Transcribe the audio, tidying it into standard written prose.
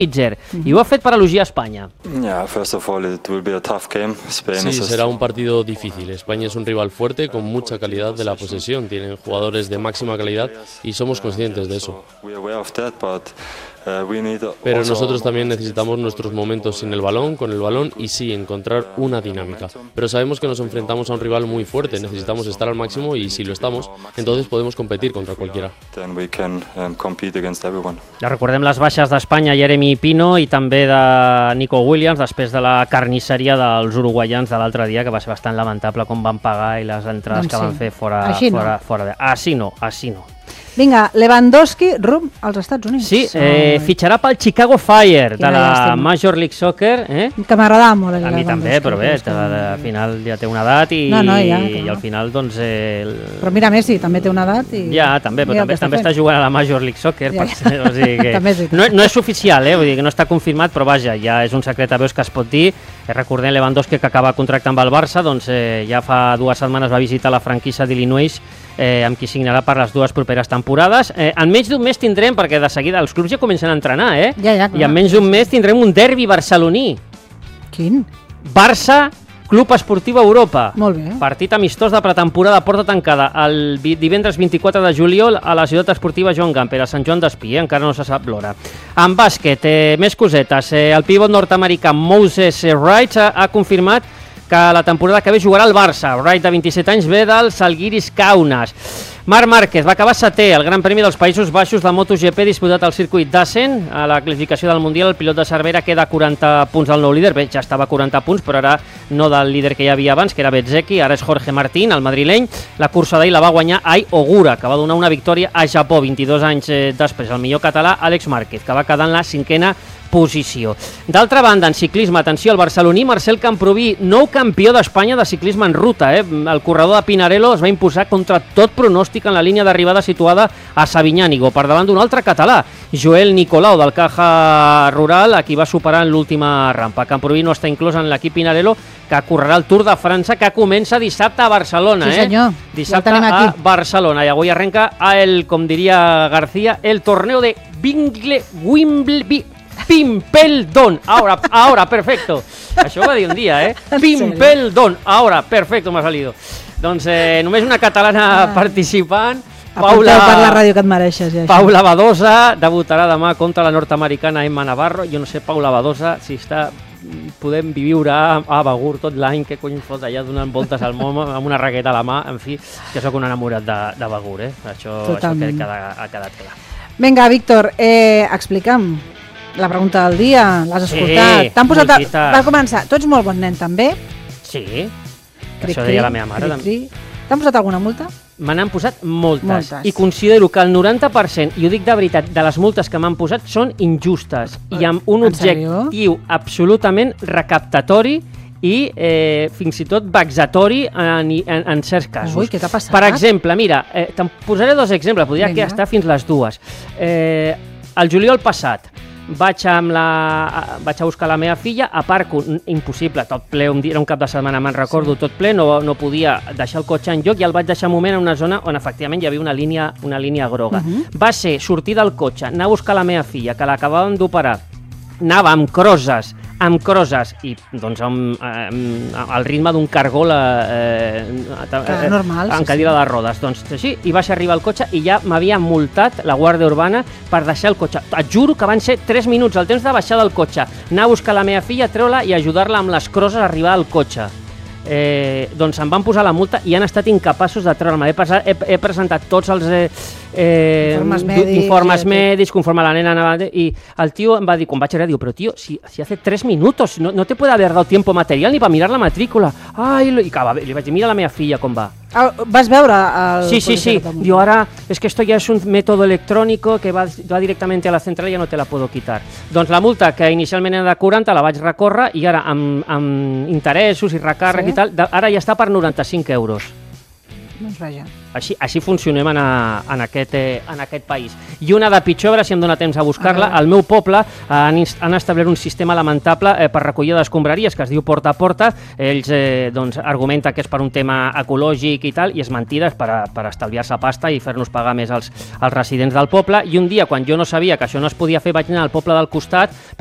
I ho ha fet per elogiar Espanya. Sí, será un partido difícil. España es un rival fuerte con mucha calidad de la posesión. Tienen jugadores de máxima calidad y somos conscientes de eso. Pero nosotros también necesitamos nuestros momentos sin el balón, con el balón y sí, encontrar una dinámica. Pero sabemos que nos enfrentamos a un rival muy fuerte, necesitamos estar al máximo y si lo estamos, entonces podemos competir contra cualquiera. Recordem les baixes d'Espanya, Jeremy Pino, i també de Nico Williams, després de la carnisseria dels uruguaians de l'altre dia, que va ser bastant lamentable com van pagar i les entrades que van fer fora de... Així no. Vinga, Lewandowski rum als Estats Units. Sí, fitxarà pel Chicago Fire de la Major League Soccer. Que m'agradava molt el Lewandowski. A mi també, però bé, al final ja té una edat i al final doncs... Però mira, Messi també té una edat i... Ja, també, però també està jugant a la Major League Soccer. O sigui que no és oficial, vull dir que no està confirmat, però vaja, ja és un secret a veus que es pot dir. Recordem Lewandowski que acaba contracte amb el Barça, doncs ja fa 2 setmanes va visitar la franquícia d'Illinois amb qui signarà per les 2 properes temporades. En menys d'un mes tindrem, perquè de seguida els clubs ja comencen a entrenar, i en menys d'un mes tindrem un derbi barceloní. Quin? Barça, Club Esportiu Europa. Molt bé. Partit amistós de pretemporada, porta tancada, el divendres 24 de juliol a la ciutat esportiva Joan Gamper, a Sant Joan d'Espí, encara no se sap l'hora. En bàsquet, més cosetes. El pivot nord-americà Moses Wright ha confirmat que la temporada que ve jugarà al Barça. Wright, de 27 anys, ve del Žalgiris Kaunas. Marc Márquez va acabar setè al Gran Premi dels Països Baixos de MotoGP disputat al circuit d'Assen. A la classificació del Mundial, el pilot de Cervera queda 40 punts del nou líder. Bé, ja estava a 40 punts, però ara no del líder que hi havia abans, que era Bezzecchi, ara és Jorge Martín, el madrileny. La cursa d'ahir la va guanyar Ai Ogura, que va donar una victòria a Japó 22 anys després. El millor català, Àlex Márquez, que va quedar en la 5a posició. D'altra banda, en ciclisme, atenció, el barceloní Marcel Camproví, nou campió d'Espanya de ciclisme en ruta. El corredor de Pinarello es va imposar contra tot pronòstic en la línia d'arribada situada a Sabinyànigo, per davant d'un altre català, Joel Nicolau, del Caja Rural, a qui va superar en l'última rampa. Camproví no està inclòs en l'equip Pinarello, que correrà el Tour de França, que comença dissabte a Barcelona. Sí, senyor. Dissabte a Barcelona. I avui arrenca, com diria García, el torneo de Wimbledon. Ahora, perfecto. Això ho va dir un dia, Wimbledon. Ahora, perfecto, m'ha salido. Doncs només una catalana participant. Apunteu per la ràdio que et mereixes. Ja, Paula Badosa debutarà demà contra la nord-americana Emma Navarro. Jo no sé, Paula Badosa, si podem viure a Begur tot l'any, que cony fot allà donant voltes al món amb una raqueta a la mà. En fi, que sóc un enamorat de Begur, Això crec que ha quedat clar. Vinga, Víctor, explica'm la pregunta del dia, l'has escoltat. T'han posat va començar. Tu ets molt bon nen, també? Sí, això deia la meva mare. T'han posat alguna multa? Me n'han posat moltes. I considero que el 90%, i ho dic de veritat, de les multes que m'han posat són injustes i amb un objectiu absolutament recaptatori i fins i tot vexatori en certs casos. Ui, què t'ha passat? Per exemple, mira, te'n posaré 2 exemples, podria estar fins les 2. El juliol passat vaig a buscar la meva filla, aparco, impossible, tot ple, era un cap de setmana, me'n recordo, tot ple, no podia deixar el cotxe en lloc i el vaig deixar un moment en una zona on efectivament hi havia una línia groga. Va ser sortir del cotxe, anar a buscar la meva filla, que l'acabàvem d'operar, anava amb crosses i doncs al ritme d'un cargol en cadira de rodes. Doncs així, i vaig arribar al cotxe i ja m'havia multat la Guàrdia Urbana per deixar el cotxe. Et juro que van ser 3 minuts, el temps de baixar del cotxe, anar a buscar la meva filla, treure-la i ajudar-la amb les crosses a arribar al cotxe. Doncs em van posar la multa i han estat incapaços de treure-me. He presentat tots els informes mèdics conforme la nena anava, i el tio em va dir, quan vaig arribar, però tio, si hace 3 minutos, no te puede haber dado tiempo material ni para mirar la matrícula. Ai, li vaig dir, mira la meva filla com va. ¿Vas veure el... Sí. Digo, ahora es que esto ya es un método electrónico que va directamente a la central y ya no te la puedo quitar. Doncs la multa, que inicialment era de 40, la vaig recórrer i ara amb interessos i recàrrec i tal, ara ja està per 95 euros. Doncs vaja. Així funcionem en aquest país. I una de pitjor, si em dóna temps a buscar-la, al meu poble han establert un sistema lamentable per recollida d'escombraries que es diu Porta a Porta. Ells argumenten que és per un tema ecològic i tal, i és mentida, és per estalviar-se pasta i fer-nos pagar més als residents del poble. I un dia, quan jo no sabia que això no es podia fer, vaig anar al poble del costat